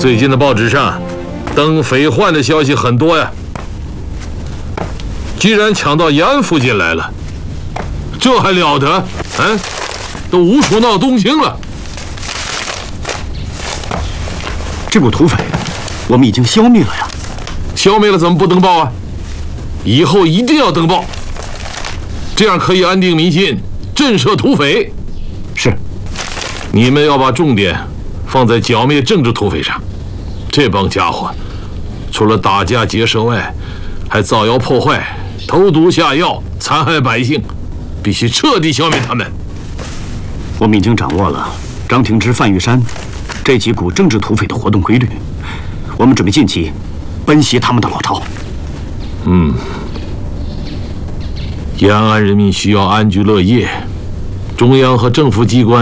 最近的报纸上登匪患的消息很多呀，居然抢到延安附近来了，这还了得？都无处闹东京了。 这股土匪，我们已经消灭了呀。 消灭了怎么不登报啊？以后一定要登报，这样可以安定民心，震慑土匪。 是， 你们要把重点放在剿灭政治土匪上。这帮家伙，除了打家劫舍外，还造谣破坏、投毒下药、残害百姓，必须彻底消灭他们。 我们已经掌握了张廷芝、范玉山这几股政治土匪的活动规律，我们准备近期奔袭他们的老巢。 延安人民需要安居乐业，中央和政府机关